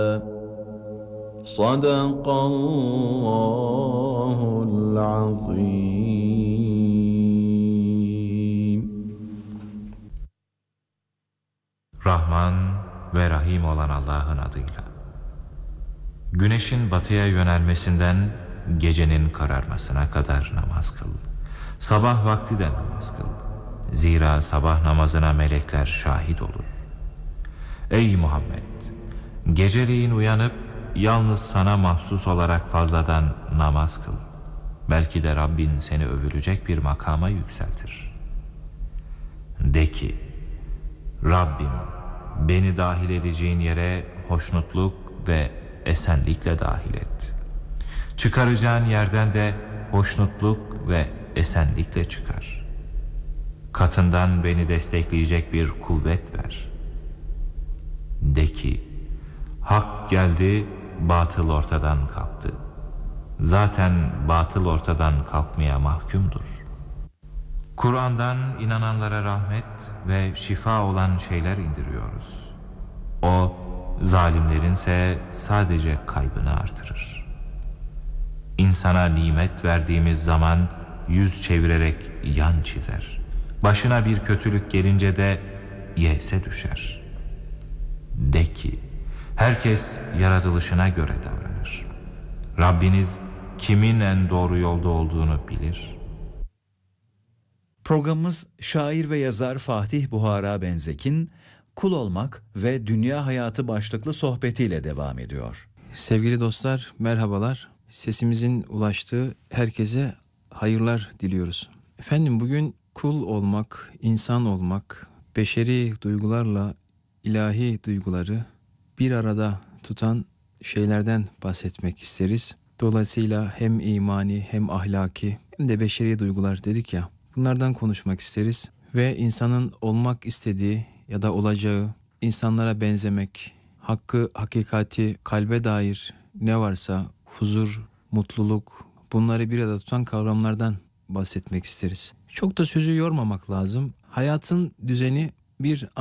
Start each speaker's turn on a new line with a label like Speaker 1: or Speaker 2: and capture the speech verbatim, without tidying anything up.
Speaker 1: Sadakallahul azim.
Speaker 2: Rahman ve Rahim olan Allah'ın adıyla. Güneşin batıya yönelmesinden gecenin kararmasına kadar namaz kıl. Sabah vakti de namaz kıl. Zira sabah namazına melekler şahit olur. Ey Muhammed! Geceleyin uyanıp yalnız sana mahsus olarak fazladan namaz kıl. Belki de Rabbin seni övülecek bir makama yükseltir. De ki, Rabbim, beni dahil edeceğin yere hoşnutluk ve esenlikle dahil et. Çıkaracağın yerden de hoşnutluk ve esenlikle çıkar. Katından beni destekleyecek bir kuvvet ver. De ki, hak geldi, batıl ortadan kalktı. Zaten batıl ortadan kalkmaya mahkumdur. Kur'an'dan inananlara rahmet ve şifa olan şeyler indiriyoruz. O, zalimlerinse sadece kaybını artırır. İnsana nimet verdiğimiz zaman yüz çevirerek yan çizer. Başına bir kötülük gelince de yese düşer. De ki, herkes yaratılışına göre davranır. Rabbiniz kimin en doğru yolda olduğunu bilir.
Speaker 3: Programımız şair ve yazar Fatih Buhara Benzek'in Kul Olmak ve Dünya Hayatı başlıklı sohbetiyle devam ediyor.
Speaker 4: Sevgili dostlar, merhabalar. Sesimizin ulaştığı herkese hayırlar diliyoruz. Efendim, bugün kul olmak, insan olmak, beşeri duygularla ilahi duyguları bir arada tutan şeylerden bahsetmek isteriz. Dolayısıyla hem imani hem ahlaki hem de beşeri duygular dedik ya, bunlardan konuşmak isteriz. Ve insanın olmak istediği ya da olacağı, insanlara benzemek, hakkı, hakikati, kalbe dair ne varsa huzur, mutluluk, bunları bir arada tutan kavramlardan bahsetmek isteriz. Çok da sözü yormamak lazım. Hayatın düzeni bir